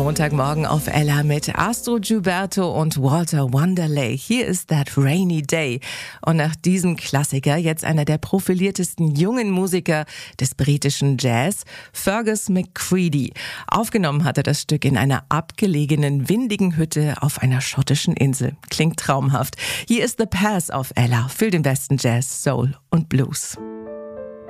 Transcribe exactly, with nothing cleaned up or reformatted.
Montagmorgen auf Ella mit Astro Gilberto und Walter Wanderley. Hier ist That Rainy Day. Und nach diesem Klassiker jetzt einer der profiliertesten jungen Musiker des britischen Jazz, Fergus McCready. Aufgenommen hat er das Stück in einer abgelegenen, windigen Hütte auf einer schottischen Insel. Klingt traumhaft. Hier ist The Pass auf Ella für den besten Jazz, Soul und Blues.